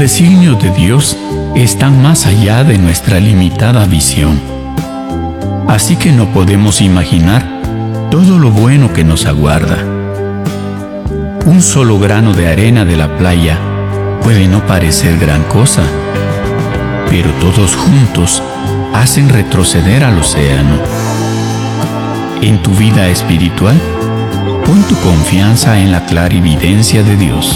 designios de Dios están más allá de nuestra limitada visión. Así que no podemos imaginar todo lo bueno que nos aguarda. Un solo grano de arena de la playa puede no parecer gran cosa, pero todos juntos hacen retroceder al océano. En tu vida espiritual, pon tu confianza en la clarividencia de Dios.